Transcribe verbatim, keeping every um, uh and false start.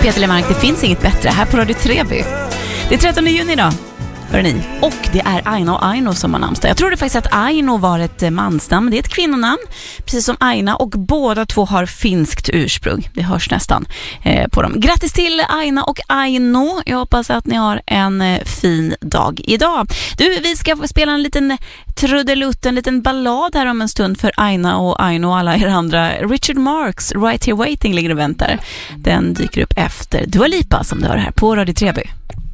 Peter Lemark, det finns inget bättre här på Radio Treby. Det är trettonde juni idag, hör ni. Och det är Aina och Aino som har namnsdag. Jag trodde faktiskt att Aino var ett mansnamn. Det är ett kvinnonamn, precis som Aina. Och båda två har finskt ursprung. Det hörs nästan eh, på dem. Grattis till Aina och Aino. Jag hoppas att ni har en eh, fin dag idag. Du, vi ska få spela en liten trudelutt, en liten ballad här om en stund för Aina och Aino och alla er andra. Richard Marx, Right Here Waiting ligger och väntar. Den dyker upp efter Dua Lipa som du hör här på Radio Treby.